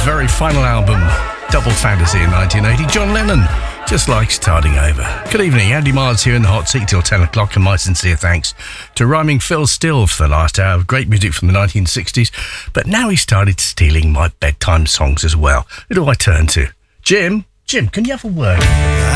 very final album, Double Fantasy in 1980, John Lennon just like starting over. Good evening, Andy Miles here in the hot seat till 10 o'clock, and my sincere thanks to rhyming Phil Still for the last hour of great music from the 1960s. But now he started stealing my bedtime songs as well. Who do I turn to? Jim, can you have a word?